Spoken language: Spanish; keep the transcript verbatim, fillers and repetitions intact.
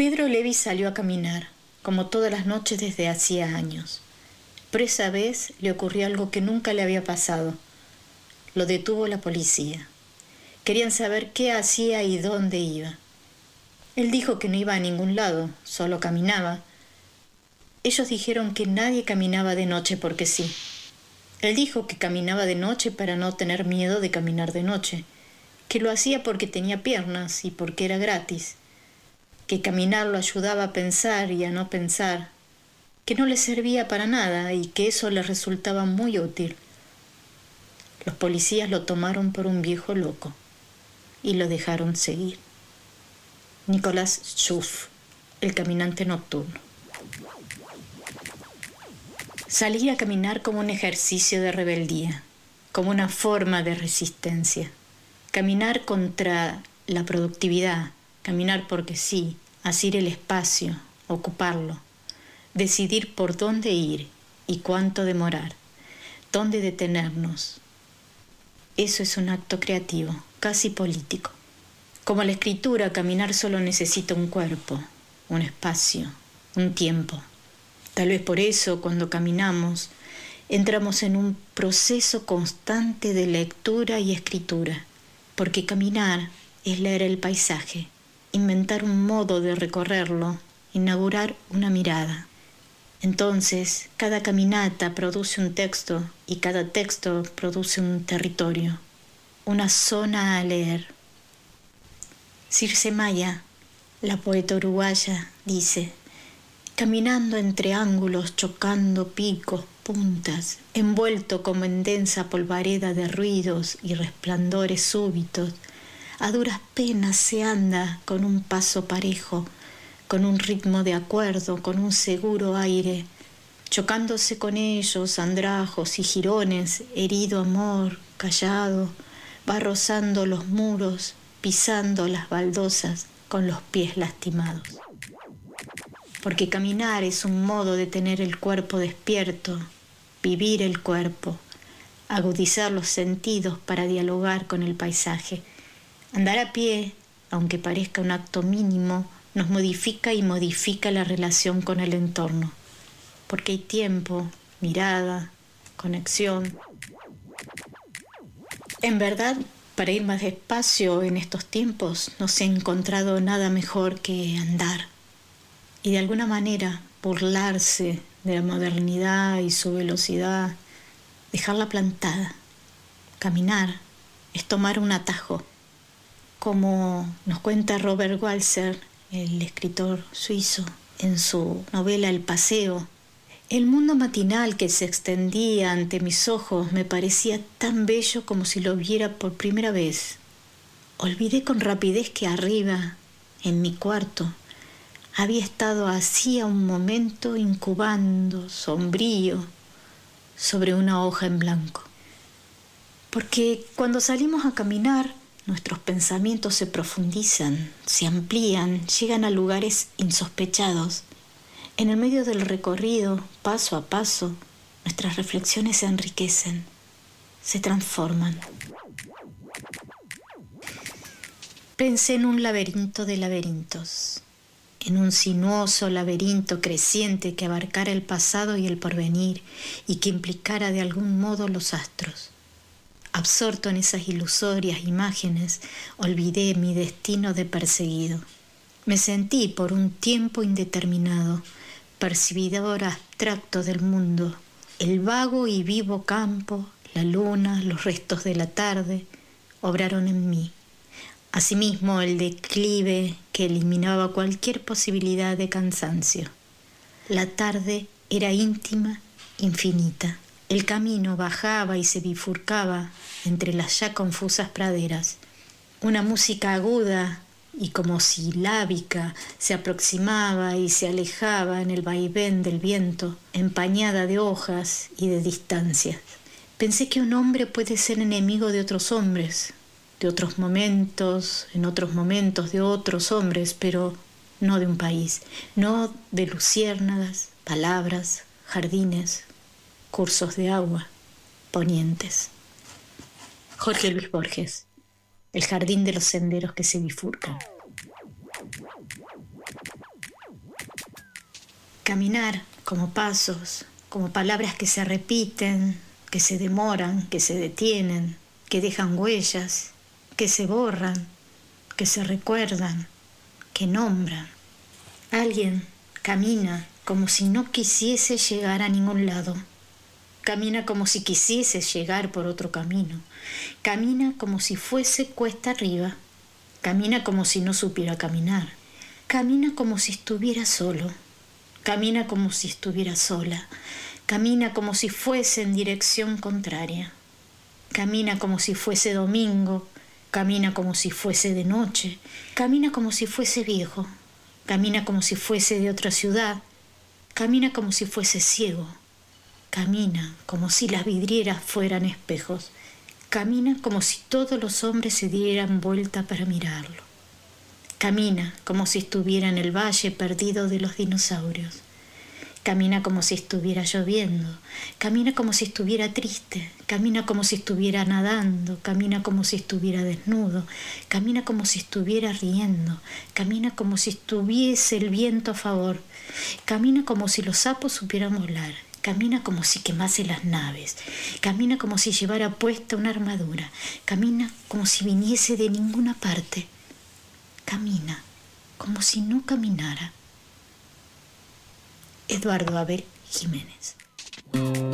Pedro Levi salió a caminar, como todas las noches desde hacía años. Pero esa vez le ocurrió algo que nunca le había pasado. Lo detuvo la policía. Querían saber qué hacía y dónde iba. Él dijo que no iba a ningún lado, solo caminaba. Ellos dijeron que nadie caminaba de noche porque sí. Él dijo que caminaba de noche para no tener miedo de caminar de noche, que lo hacía porque tenía piernas y porque era gratis, que caminar lo ayudaba a pensar y a no pensar, que no le servía para nada y que eso le resultaba muy útil. Los policías lo tomaron por un viejo loco y lo dejaron seguir. Nicolás Schuff, el caminante nocturno. Salir a caminar como un ejercicio de rebeldía, como una forma de resistencia. Caminar contra la productividad, caminar porque sí, asir el espacio, ocuparlo, decidir por dónde ir y cuánto demorar, dónde detenernos. Eso es un acto creativo, casi político. Como la escritura, caminar solo necesita un cuerpo, un espacio, un tiempo. Tal vez por eso, cuando caminamos, entramos en un proceso constante de lectura y escritura, porque caminar es leer el paisaje, inventar un modo de recorrerlo, inaugurar una mirada. Entonces, cada caminata produce un texto y cada texto produce un territorio, una zona a leer. Circe Maya, la poeta uruguaya, dice: caminando entre ángulos, chocando picos, puntas, envuelto como en densa polvareda de ruidos y resplandores súbitos, a duras penas se anda con un paso parejo, con un ritmo de acuerdo, con un seguro aire, chocándose con ellos, andrajos y jirones, herido amor, callado, va rozando los muros, pisando las baldosas con los pies lastimados. Porque caminar es un modo de tener el cuerpo despierto, vivir el cuerpo, agudizar los sentidos para dialogar con el paisaje. Andar a pie, aunque parezca un acto mínimo, nos modifica y modifica la relación con el entorno. Porque hay tiempo, mirada, conexión. En verdad, para ir más despacio en estos tiempos, no se ha encontrado nada mejor que andar. Y de alguna manera burlarse de la modernidad y su velocidad, dejarla plantada. Caminar es tomar un atajo. Como nos cuenta Robert Walser, el escritor suizo, en su novela El paseo, el mundo matinal que se extendía ante mis ojos me parecía tan bello como si lo viera por primera vez. Olvidé con rapidez que arriba, en mi cuarto, había estado hacía un momento incubando, sombrío, sobre una hoja en blanco. Porque cuando salimos a caminar, nuestros pensamientos se profundizan, se amplían, llegan a lugares insospechados. En el medio del recorrido, paso a paso, nuestras reflexiones se enriquecen, se transforman. Pensé en un laberinto de laberintos, en un sinuoso laberinto creciente que abarcara el pasado y el porvenir y que implicara de algún modo los astros. Absorto en esas ilusorias imágenes, olvidé mi destino de perseguido. Me sentí por un tiempo indeterminado, percibidor abstracto del mundo, el vago y vivo campo, la luna, los restos de la tarde, obraron en mí. Asimismo, el declive que eliminaba cualquier posibilidad de cansancio. La tarde era íntima, infinita. El camino bajaba y se bifurcaba entre las ya confusas praderas. Una música aguda y como silábica se aproximaba y se alejaba en el vaivén del viento, empañada de hojas y de distancias. Pensé que un hombre puede ser enemigo de otros hombres, de otros momentos, en otros momentos de otros hombres, pero no de un país, no de luciérnagas, palabras, jardines, cursos de agua, ponientes. Jorge Luis Borges, El jardín de los senderos que se bifurcan. Caminar como pasos, como palabras que se repiten, que se demoran, que se detienen, que dejan huellas, que se borran, que se recuerdan, que nombran. Alguien camina como si no quisiese llegar a ningún lado. Camina como si quisiese llegar por otro camino. Camina como si fuese cuesta arriba. Camina como si no supiera caminar. Camina como si estuviera solo. Camina como si estuviera sola. Camina como si fuese en dirección contraria. Camina como si fuese domingo. Camina como si fuese de noche. Camina como si fuese viejo. Camina como si fuese de otra ciudad. Camina como si fuese ciego. Camina como si las vidrieras fueran espejos. Camina como si todos los hombres se dieran vuelta para mirarlo. Camina como si estuviera en el valle perdido de los dinosaurios. Camina como si estuviera lloviendo. Camina como si estuviera triste. Camina como si estuviera nadando. Camina como si estuviera desnudo. Camina como si estuviera riendo. Camina como si estuviese el viento a favor. Camina como si los sapos supieran volar. Camina como si quemase las naves. Camina como si llevara puesta una armadura. Camina como si viniese de ninguna parte. Camina como si no caminara. Eduardo Abel Jiménez.